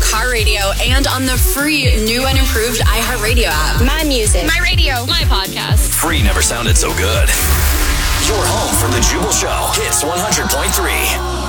car radio and on the free new and improved iHeartRadio app. My music. My radio. My podcast. Free never sounded so good. Your home for the Jubal Show. Hits 100.3.